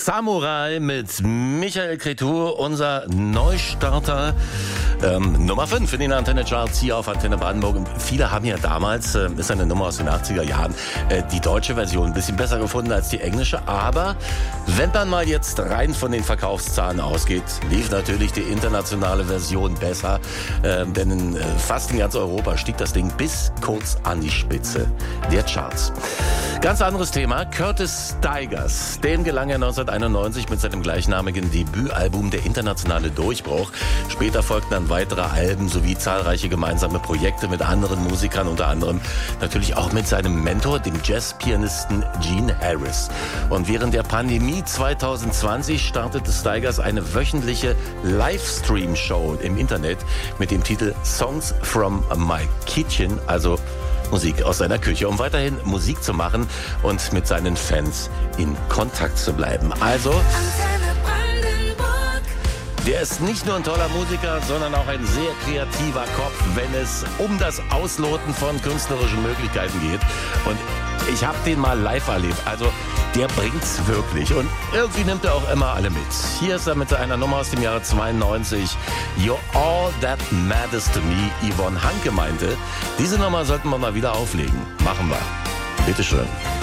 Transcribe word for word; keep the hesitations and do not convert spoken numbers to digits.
Samurai mit Michael Cretu, unser Neustarter. Ähm, Nummer fünf in den Antenne-Charts hier auf Antenne Brandenburg. Und viele haben ja damals, äh, ist eine Nummer aus den achtziger Jahren, äh, die deutsche Version ein bisschen besser gefunden als die englische. Aber wenn man mal jetzt rein von den Verkaufszahlen ausgeht, lief natürlich die internationale Version besser. Äh, denn in äh, fast in ganz Europa stieg das Ding bis kurz an die Spitze der Charts. Ganz anderes Thema. Curtis Stigers. Dem gelang ja neunzehnhunderteinundneunzig mit seinem gleichnamigen Debütalbum der internationale Durchbruch. Später folgten dann weitere Alben sowie zahlreiche gemeinsame Projekte mit anderen Musikern, unter anderem natürlich auch mit seinem Mentor, dem Jazzpianisten Gene Harris. Und während der Pandemie zwanzig zwanzig startete Stigers eine wöchentliche Livestream-Show im Internet mit dem Titel Songs from My Kitchen, also Musik aus seiner Küche, um weiterhin Musik zu machen und mit seinen Fans in Kontakt zu bleiben. Also, der ist nicht nur ein toller Musiker, sondern auch ein sehr kreativer Kopf, wenn es um das Ausloten von künstlerischen Möglichkeiten geht. Und ich habe den mal live erlebt. Also, der bringt's wirklich. Und irgendwie nimmt er auch immer alle mit. Hier ist er mit einer Nummer aus dem Jahre zweiundneunzig. You're all that matters to me. Yvonne Hanke meinte, diese Nummer sollten wir mal wieder auflegen. Machen wir. Bitteschön.